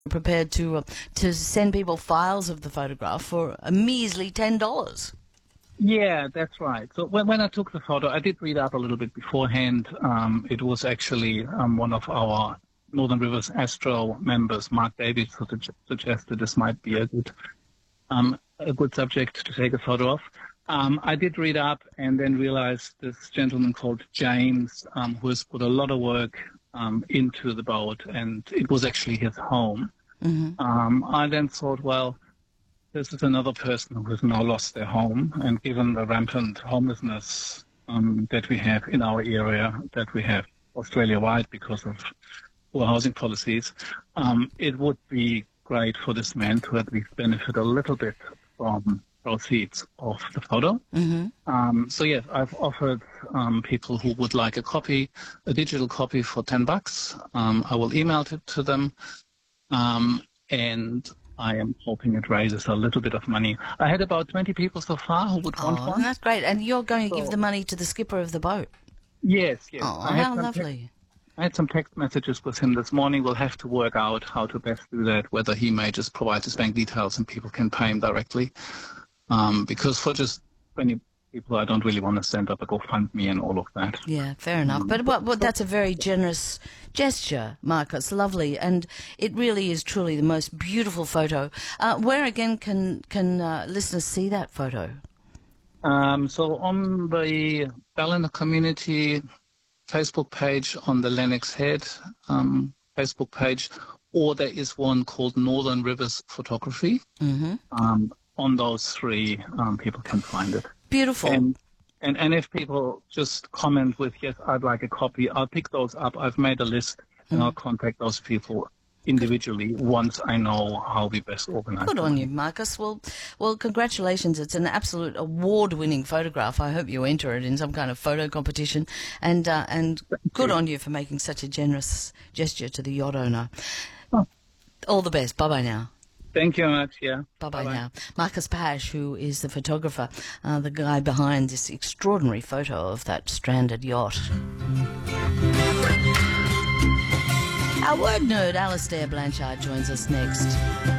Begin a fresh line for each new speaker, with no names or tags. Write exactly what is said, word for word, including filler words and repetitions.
prepared to uh, to send people files of the photograph for a measly ten dollars.
Yeah, that's right. So when, when I took the photo, I did read up a little bit beforehand. Um, it was actually um, one of our Northern Rivers Astro members, Mark Davies, who su- suggested this might be a good um, a good subject to take a photo of. Um, I did read up and then realized this gentleman called James, um, who has put a lot of work um, into the boat, and it was actually his home.
Mm-hmm.
Um, I then thought, well, this is another person who has now lost their home, and given the rampant homelessness um, that we have in our area, that we have Australia-wide because of poor housing policies, um, it would be great for this man to at least benefit a little bit from proceeds of the photo.
Mm-hmm.
Um, so yes, I've offered um, people who would like a copy, a digital copy for ten bucks. Um, I will email it to them, um, and I am hoping it raises a little bit of money. I had about twenty people so far who would want
Oh,
one.
that's great. And you're going to
So-
give the money to the skipper of the boat.
Yes, yes.
Oh,
I had
how
some
lovely.
I had some text messages with him this morning. We'll have to work out how to best do that, whether he may just provide his bank details and people can pay him directly. Um, because for just twenty people, I don't really want to send up a GoFundMe and all of that.
Yeah, fair enough. But well, well, that's a very generous gesture, Marcus. Lovely. And it really is truly the most beautiful photo. Uh, where, again, can, can uh, listeners see that photo?
Um, so on the Ballina Community Facebook page, on the Lennox Head um, Facebook page, or there is one called Northern Rivers Photography.
Mm-hmm.
Um, on those three, um, people can find it.
Beautiful.
And, and and if people just comment with, yes, I'd like a copy, I'll pick those up. I've made a list, and
Mm.
I'll contact those people individually once I know how we best organize
Good
them.
on you, Marcus. Well, well, congratulations. It's an absolute award-winning photograph. I hope you enter it in some kind of photo competition. And uh, and good
you.
on you for making such a generous gesture to the yacht owner.
Oh.
All the best. Bye-bye now.
Thank you very much, yeah.
Bye-bye
Bye-bye.
now. Marcus Pash, who is the photographer, uh, the guy behind this extraordinary photo of that stranded yacht. Our word nerd, Alistair Blanchard, joins us next.